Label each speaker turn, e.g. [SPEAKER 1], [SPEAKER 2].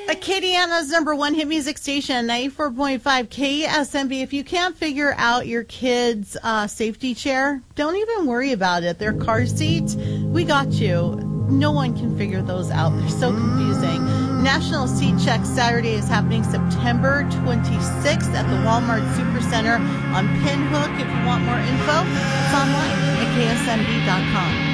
[SPEAKER 1] Acadiana's number one hit music station, 94.5 KSMB. If you can't figure out your kid's safety chair, don't even worry about it. Their car seat, we got you. No one can figure those out. They're so confusing. National Seat Check Saturday is happening September 26th at the Walmart Supercenter on Pinhook. If you want more info, it's online at ksmb.com.